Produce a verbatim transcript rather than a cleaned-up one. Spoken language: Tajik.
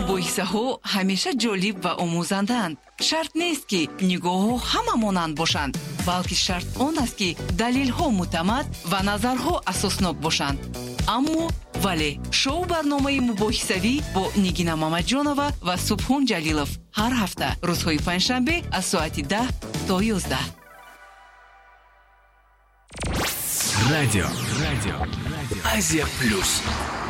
мубоҳисаҳо ҳамеша ҷолиб ва омӯзанданд. Шарт нест ки нигоҳҳо ҳама монанд бошанд, балки шарт он аст ки далелҳо муътамад ва назарҳо асоснок бошанд. аммо вале шоу барномаи мубоҳисавӣ бо Нигина Мамаҷонова ва Субҳон Ҷалилов ҳар ҳафта рӯзҳои панҷшанбе аз соати даҳ то ёздаҳ. Радио. Радио. Азия Плюс.